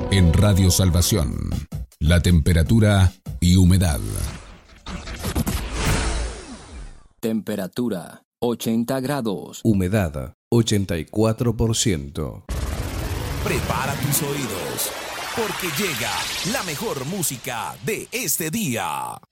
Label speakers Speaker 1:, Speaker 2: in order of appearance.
Speaker 1: En Radio Salvación, la temperatura y humedad.
Speaker 2: Temperatura 80 grados.
Speaker 3: Humedad 84%.
Speaker 4: Prepara tus oídos, porque llega la mejor música de este día.